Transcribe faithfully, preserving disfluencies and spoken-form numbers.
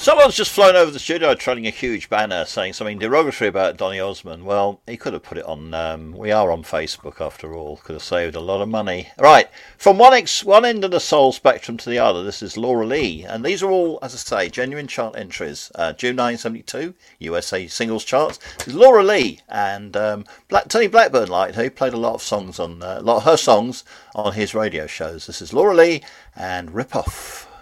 Someone's just flown over the studio trailing a huge banner saying something derogatory about Donny Osmond. Well, he could have put it on. Um, we are on Facebook after all. Could have saved a lot of money. Right, from one ex- one end of the soul spectrum to the other, this is Laura Lee, and these are all, as I say, genuine chart entries. Uh, June nineteen seventy-two, U S A singles charts. This is Laura Lee, and um, Black- Tony Blackburn liked her. He played a lot of songs on uh, a lot of her songs on his radio shows. This is Laura Lee and Rip Off.